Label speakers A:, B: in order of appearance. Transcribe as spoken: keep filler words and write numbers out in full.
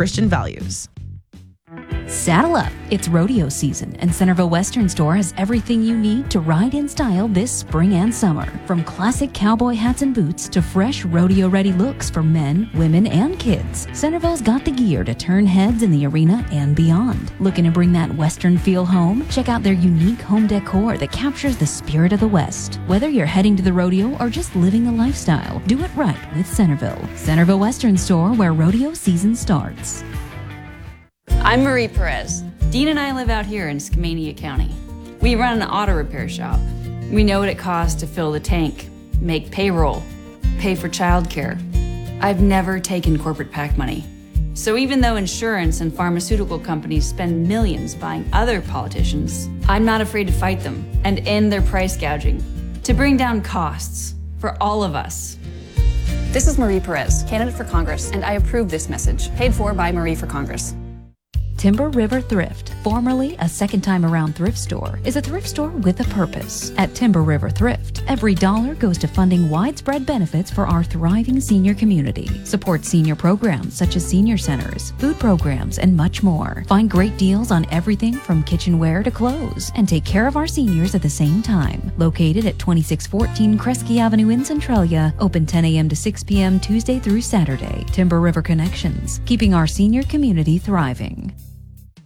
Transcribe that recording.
A: Christian values.
B: Saddle up. It's rodeo season, and Centerville Western Store has everything you need to ride in style this spring and summer. From classic cowboy hats and boots to fresh rodeo-ready looks for men, women, and kids, Centerville's got the gear to turn heads in the arena and beyond. Looking to bring that Western feel home? Check out their unique home decor that captures the spirit of the West. Whether you're heading to the rodeo or just living the lifestyle, do it right with Centerville. Centerville Western Store, where rodeo season starts.
C: I'm Marie Perez. Dean and I live out here in Skamania County. We run an auto repair shop. We know what it costs to fill the tank, make payroll, pay for childcare. I've never taken corporate PAC money. So even though insurance and pharmaceutical companies spend millions buying other politicians, I'm not afraid to fight them and end their price gouging to bring down costs for all of us.
D: This is Marie Perez, candidate for Congress, and I approve this message, paid for by Marie for Congress.
B: Timber River Thrift, formerly a second time around thrift store, is a thrift store with a purpose. At Timber River Thrift, every dollar goes to funding widespread benefits for our thriving senior community. Support senior programs such as senior centers, food programs, and much more. Find great deals on everything from kitchenware to clothes, and take care of our seniors at the same time. Located at twenty-six fourteen Kresge Avenue in Centralia, open ten a.m. to six p.m. Tuesday through Saturday. Timber River Connections, keeping our senior community thriving.